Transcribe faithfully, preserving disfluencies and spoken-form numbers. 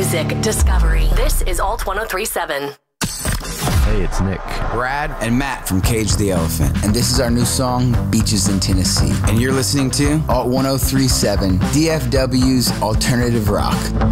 music discovery. This is Alt one oh three point seven. Hey, it's Nick, Brad, and Matt from Cage the Elephant. And this is our new song, Beaches in Tennessee. And you're listening to Alt one oh three point seven, D F W's Alternative Rock.